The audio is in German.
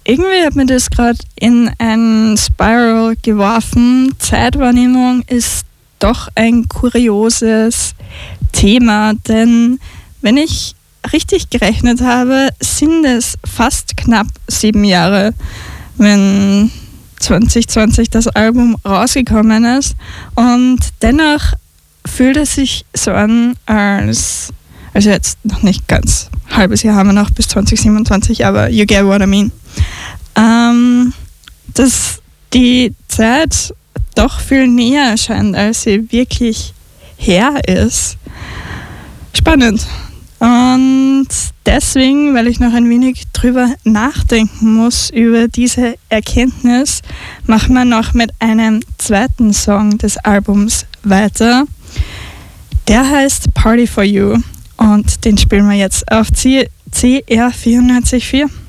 irgendwie hat mir das gerade in ein Spiral geworfen. Zeitwahrnehmung ist doch ein kurioses Thema, denn wenn ich richtig gerechnet habe, sind es fast knapp 7 Jahre, wenn 2020 das Album rausgekommen ist. Und dennoch fühlt es sich so an, also jetzt noch nicht ganz, ein halbes Jahr haben wir noch bis 2027, aber you get what I mean. Dass die Zeit doch viel näher erscheint, als sie wirklich her ist. Spannend. Und deswegen, weil ich noch ein wenig drüber nachdenken muss, über diese Erkenntnis, machen wir noch mit einem zweiten Song des Albums weiter. Der heißt Party for You und den spielen wir jetzt auf CR 94.4.